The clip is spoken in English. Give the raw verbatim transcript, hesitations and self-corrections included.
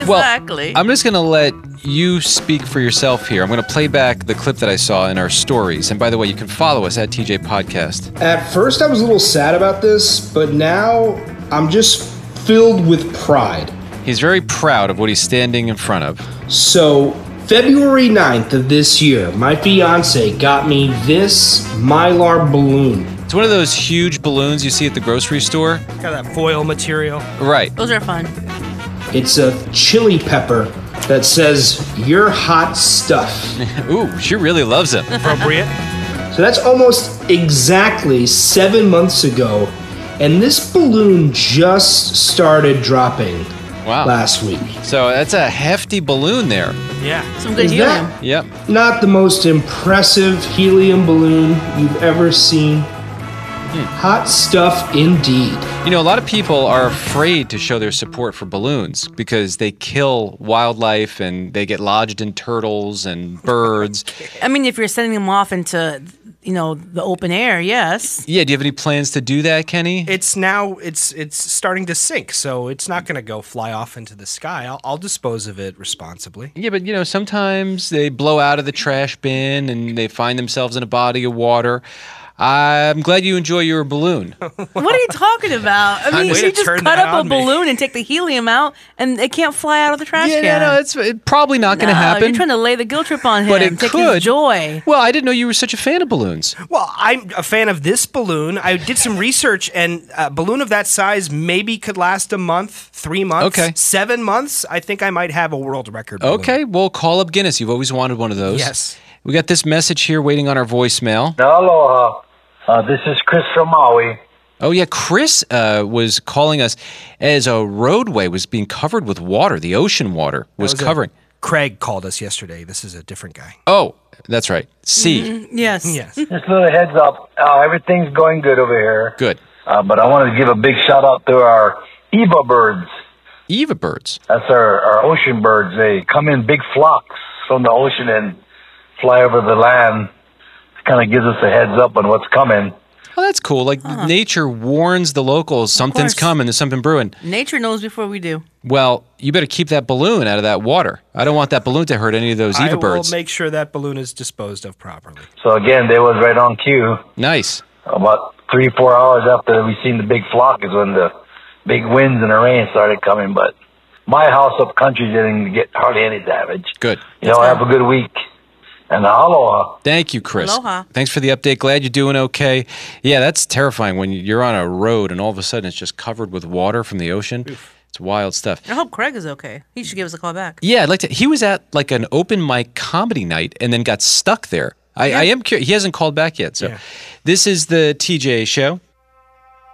Exactly. Well, I'm just going to let you speak for yourself here. I'm going to play back the clip that I saw in our stories. And by the way, you can follow us at T J Podcast. At first, I was a little sad about this, but now I'm just filled with pride. He's very proud of what he's standing in front of. So, February ninth of this year, my fiance got me this Mylar balloon. It's one of those huge balloons you see at the grocery store. Got that foil material. Right. Those are fun. It's a chili pepper that says, "You're hot stuff." Ooh, she really loves it. Appropriate. So that's almost exactly seven months ago, and this balloon just started dropping Wow. last week. So that's a hefty balloon there. Yeah. Some good Is helium. that Yep. not the most impressive helium balloon you've ever seen? Hot stuff indeed. You know, a lot of people are afraid to show their support for balloons because they kill wildlife and they get lodged in turtles and birds. I mean, if you're sending them off into, you know, the open air, yes. Yeah, do you have any plans to do that, Kenny? It's now it's it's starting to sink, so it's not going to go fly off into the sky. I'll, I'll dispose of it responsibly. Yeah, but you know, sometimes they blow out of the trash bin and they find themselves in a body of water. I'm glad you enjoy your balloon. What are you talking about? I mean, Way you to just turn cut that up a on me. balloon and take the helium out, and it can't fly out of the trash yeah, can. no, it's it, probably not going to No, happen. You're trying to lay the guilt trip on him. But it take could. his joy. Well, I didn't know you were such a fan of balloons. Well, I'm a fan of this balloon. I did some research, and a balloon of that size maybe could last a month, three months, Okay. seven months. I think I might have a world record balloon. Okay, well, call up Guinness. You've always wanted one of those. Yes. We got this message here waiting on our voicemail. Aloha. Uh, this is Chris from Maui. Oh, yeah, Chris uh, was calling us as a roadway was being covered with water. The ocean water was, was a- covering. Craig called us yesterday. This is a different guy. Oh, that's right. C. Mm-hmm. Yes. Yes. Just a little heads up. Uh, everything's going good over here. Good. Uh, but I wanted to give a big shout out to our Eva birds. Eva birds. That's our, our ocean birds. They come in big flocks from the ocean and fly over the land. It kind of gives us a heads up on what's coming. Oh, that's cool. Like nature warns the locals something's course. coming. There's something brewing. Nature knows before we do. Well, you better keep that balloon out of that water. I don't want that balloon to hurt any of those I Eva will birds. make sure that balloon is disposed of properly. So again, they was right on cue. Nice. About three, four hours after we seen the big flock is when the big winds and the rain started coming. But my house up country didn't get hardly any damage. Good. You know, have a good week. And aloha. Thank you, Chris. Aloha. Thanks for the update. Glad you're doing okay. Yeah, that's terrifying when you're on a road and all of a sudden it's just covered with water from the ocean. It's wild stuff. I hope Craig is okay. He should give us a call back. Yeah, I'd like to. He was at like an open mic comedy night and then got stuck there. I, I am curious. He hasn't called back yet. So Yeah. this is the T J Show.